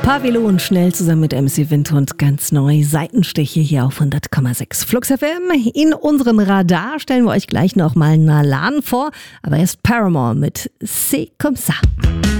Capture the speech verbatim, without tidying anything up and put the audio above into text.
Pavelo und Schnell zusammen mit M C Winter und ganz neu Seitenstiche hier auf hundert Komma sechs Flux F M. In unserem Radar stellen wir euch gleich noch mal Nalan vor, aber erst Paramore mit C'est comme ça.